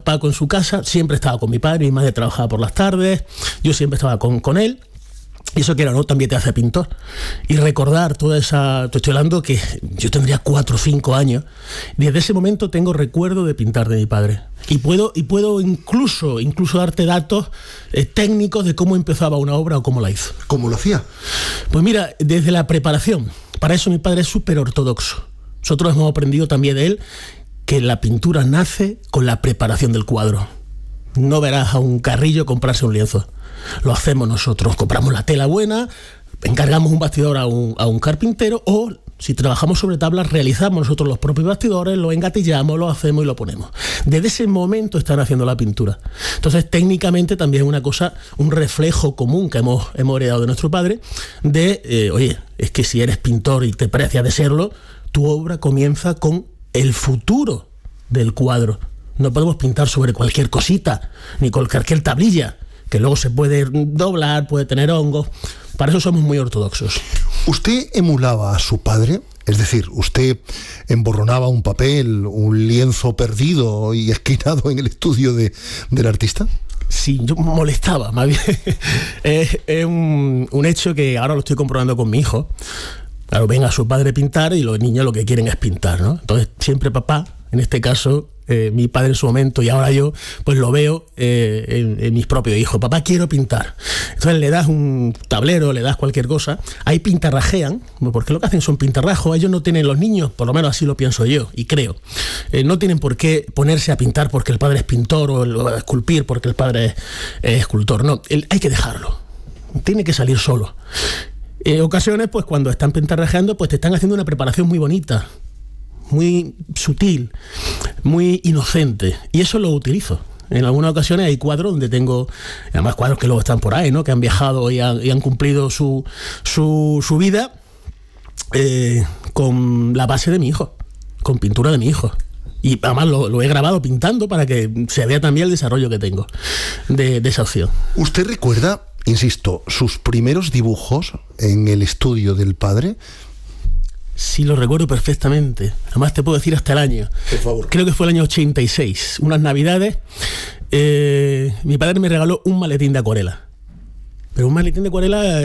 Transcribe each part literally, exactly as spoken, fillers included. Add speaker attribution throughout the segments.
Speaker 1: Paco en su casa, siempre estaba con mi padre, mi madre trabajaba por las tardes, yo siempre estaba con, con él. Y eso que era, ¿no? También te hace pintor. Y recordar toda esa... Te estoy hablando que yo tendría cuatro o cinco años. Desde ese momento tengo recuerdo de pintar de mi padre. Y puedo, y puedo incluso, incluso darte datos eh, técnicos de cómo empezaba una obra o cómo la hizo.
Speaker 2: ¿Cómo lo hacía?
Speaker 1: Pues mira, desde la preparación. Para eso mi padre es súper ortodoxo. Nosotros hemos aprendido también de él que la pintura nace con la preparación del cuadro. No verás a un Carrillo comprarse un lienzo. Lo hacemos nosotros, compramos la tela buena, encargamos un bastidor a un, a un carpintero, o si trabajamos sobre tablas, realizamos nosotros los propios bastidores, lo engatillamos, lo hacemos y lo ponemos. Desde ese momento están haciendo la pintura. Entonces, técnicamente también es una cosa, un reflejo común que hemos, hemos heredado de nuestro padre, de, eh, oye, es que si eres pintor y te precias de serlo, tu obra comienza con el futuro del cuadro. No podemos pintar sobre cualquier cosita, ni con cualquier tablilla, que luego se puede doblar, puede tener hongos. Para eso somos muy ortodoxos.
Speaker 2: ¿Usted emulaba a su padre? Es decir, ¿usted emborronaba un papel, un lienzo perdido y esquinado en el estudio de, del artista?
Speaker 1: Sí, yo molestaba, más bien. es, es un, un hecho que ahora lo estoy comprobando con mi hijo. Claro, ven a su padre pintar y los niños lo que quieren es pintar, ¿no? Entonces, siempre papá, en este caso... Eh, mi padre en su momento y ahora yo, pues lo veo eh, en, en mis propios hijos. Papá, quiero pintar. Entonces le das un tablero, le das cualquier cosa. Ahí pintarrajean, porque lo que hacen son pintarrajos. Ellos no tienen, los niños, por lo menos así lo pienso yo y creo, eh, no tienen por qué ponerse a pintar porque el padre es pintor o, el, o a esculpir porque el padre es, es escultor. No, el, hay que dejarlo. Tiene que salir solo. En ocasiones, pues cuando están pintarrajeando, pues te están haciendo una preparación muy bonita, muy sutil, muy inocente, y eso lo utilizo. En algunas ocasiones hay cuadros donde tengo, además cuadros que luego están por ahí, ¿no? Que han viajado y han, y han cumplido su, su, su vida eh, con la base de mi hijo, con pintura de mi hijo. Y además lo, lo he grabado pintando para que se vea también el desarrollo que tengo de, de esa opción.
Speaker 2: ¿Usted recuerda, insisto, sus primeros dibujos en el estudio del padre?
Speaker 1: Sí, lo recuerdo perfectamente. Además te puedo decir hasta el año.
Speaker 2: Por favor.
Speaker 1: Creo que fue el año ochenta y seis. Unas navidades. Eh, mi padre me regaló un maletín de acuarela. Pero un maletín de acuarela,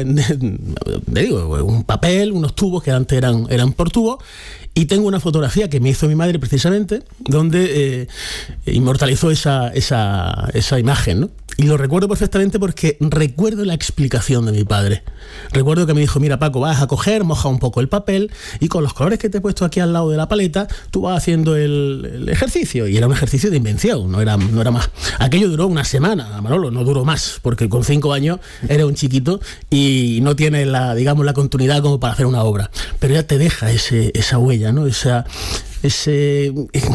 Speaker 1: te digo, un papel, unos tubos que antes eran, eran por tubo. Y tengo una fotografía que me hizo mi madre precisamente, donde eh, inmortalizó esa, esa, esa imagen, ¿no? Y lo recuerdo perfectamente porque recuerdo la explicación de mi padre. Recuerdo que me dijo, mira Paco, vas a coger, moja un poco el papel y con los colores que te he puesto aquí al lado de la paleta, tú vas haciendo el, el ejercicio. Y era un ejercicio de invención, no era, no era más. Aquello duró una semana, Manolo, no duró más, porque con cinco años era un chiquito y no tiene la, digamos, la continuidad como para hacer una obra. Pero ya te deja ese, esa huella, ¿no? Esa... ese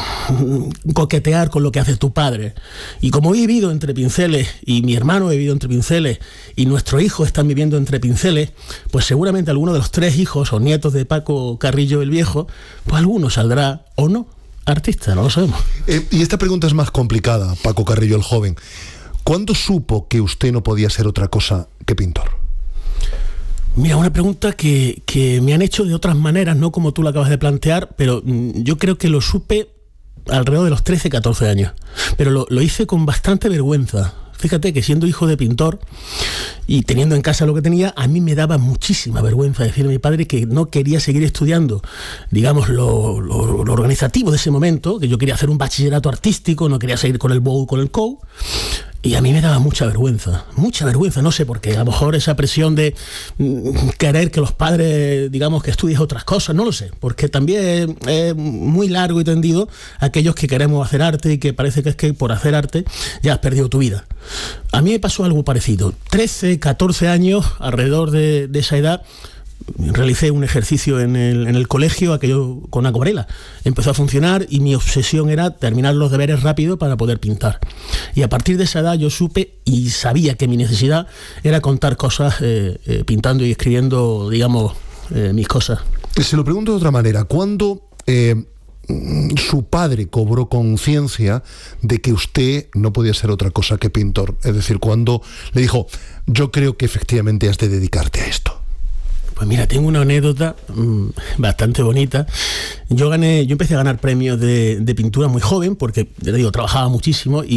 Speaker 1: coquetear con lo que hace tu padre. Y como he vivido entre pinceles y mi hermano ha vivido entre pinceles y nuestros hijos están viviendo entre pinceles, pues seguramente alguno de los tres hijos o nietos de Paco Carrillo el Viejo, pues alguno saldrá o no artista, no lo sabemos.
Speaker 2: Eh, y esta pregunta es más complicada, Paco Carrillo el Joven. ¿Cuándo supo que usted no podía ser otra cosa que pintor?
Speaker 1: Mira, una pregunta que, que me han hecho de otras maneras, no como tú lo acabas de plantear, pero mm, yo creo que lo supe alrededor de los trece, catorce años. Pero lo, lo hice con bastante vergüenza. Fíjate que siendo hijo de pintor y teniendo en casa lo que tenía, a mí me daba muchísima vergüenza decirle a mi padre que no quería seguir estudiando, digamos, lo, lo, lo organizativo de ese momento, que yo quería hacer un bachillerato artístico, no quería seguir con el B O U, con el C O U. Y a mí me daba mucha vergüenza, mucha vergüenza, no sé por qué. A lo mejor esa presión de mm, querer que los padres, digamos, que estudies otras cosas, no lo sé. Porque también es, es muy largo y tendido aquellos que queremos hacer arte y que parece que es que por hacer arte ya has perdido tu vida. A mí me pasó algo parecido. trece, catorce años, alrededor de, de esa edad, realicé un ejercicio en el, en el colegio, aquello con acuarela. Empezó a funcionar y mi obsesión era terminar los deberes rápido para poder pintar. Y a partir de esa edad yo supe y sabía que mi necesidad era contar cosas eh, eh, pintando y escribiendo, digamos, eh, mis cosas.
Speaker 2: Se lo pregunto de otra manera. ¿Cuándo eh, su padre cobró conciencia de que usted no podía ser otra cosa que pintor? Es decir, cuando le dijo, yo creo que efectivamente has de dedicarte a esto.
Speaker 1: Pues mira, tengo una anécdota mmm, bastante bonita. Yo gané, yo empecé a ganar premios de, de pintura muy joven, porque, ya te digo, trabajaba muchísimo y